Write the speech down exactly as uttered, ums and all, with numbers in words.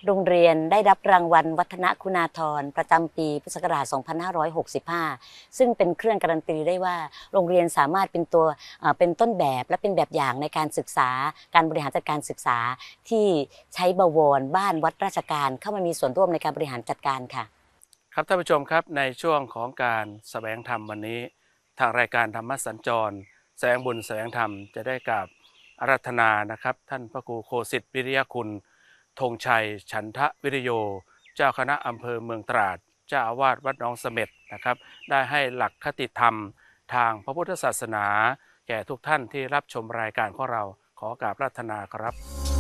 โรงเรียนได้รับรางวัลวัฒนคุณาภรณ์ประจำปีพุทธศักราช สองพันห้าร้อยหกสิบห้า ซึ่งเป็นเครื่องการันตีได้ว่าโรงเรียนสามารถเป็นตัวเป็นต้นแบบและเป็นแบบอย่างในการศึกษาการบริหารจัดการศึกษาที่ใช้บวรบ้านวัดราชการเข้ามามีส่วนร่วมในการบริหารจัดการค่ะครับท่านผู้ชมครับในช่วงของการแสวงธรรมวันนี้ทางรายการธรรมสัญจรแสวงบุญแสวงธรรมจะได้กราบอาราธนานะครับท่านพระครูโคสิทธิ์วิริยคุณธงชัยฉันทะวิริโยเจ้าคณะอำเภอเมืองตราดเจ้าอาวาสวัดหนองเสม็ดนะครับได้ให้หลักคติธรรมทางพระพุทธศาสนาแก่ทุกท่านที่รับชมรายการของเราขอกราบอาราธนาครับ